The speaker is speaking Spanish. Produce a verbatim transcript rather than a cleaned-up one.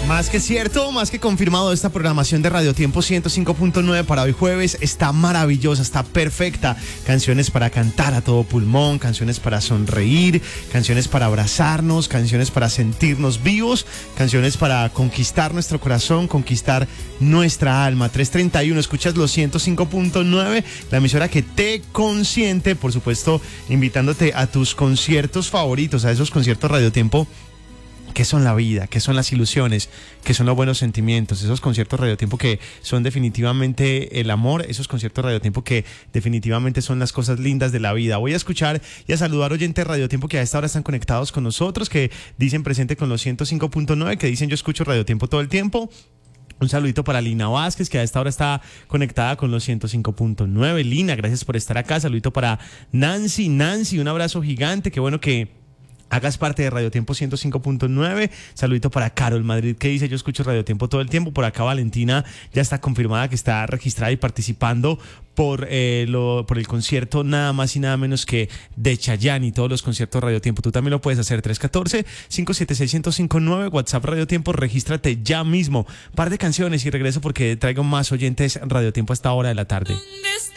Más que cierto, más que confirmado, esta programación de Radio Tiempo ciento cinco punto nueve para hoy jueves está maravillosa, está perfecta. Canciones para cantar a todo pulmón, canciones para sonreír, canciones para abrazarnos, canciones para sentirnos vivos, canciones para conquistar nuestro corazón, conquistar nuestra alma. tres treinta y uno, escuchas los ciento cinco punto nueve, la emisora que te consiente, por supuesto, invitándote a tus conciertos favoritos, a esos conciertos Radio Tiempo. ¿Qué son la vida? ¿Qué son las ilusiones? ¿Qué son los buenos sentimientos? Esos conciertos Radio Tiempo que son definitivamente el amor, esos conciertos Radio Tiempo que definitivamente son las cosas lindas de la vida. Voy a escuchar y a saludar oyentes Radio Tiempo que a esta hora están conectados con nosotros, que dicen presente con los ciento cinco punto nueve, que dicen yo escucho Radio Tiempo todo el tiempo. Un saludito para Lina Vázquez, que a esta hora está conectada con los ciento cinco punto nueve. Lina, gracias por estar acá. Saludito para Nancy. Nancy, un abrazo gigante. Qué bueno que hagas parte de Radio Tiempo ciento cinco punto nueve. Saludito para Carol Madrid, que dice yo escucho Radio Tiempo todo el tiempo. Por acá Valentina ya está confirmada que está registrada y participando por, eh, lo, por el concierto nada más y nada menos que de Chayanne y todos los conciertos Radio Tiempo. Tú también lo puedes hacer. Tres uno cuatro, cinco siete seis, cero cinco nueve, WhatsApp Radio Tiempo. Regístrate ya mismo. Par de canciones y regreso porque traigo más oyentes Radio Tiempo a esta hora de la tarde.